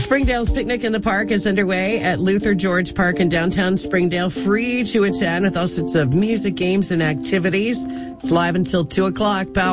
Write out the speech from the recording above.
Springdale's Picnic in the Park is underway at Luther George Park in downtown Springdale. Free to attend with all sorts of music, games, and activities. It's live until 2 o'clock.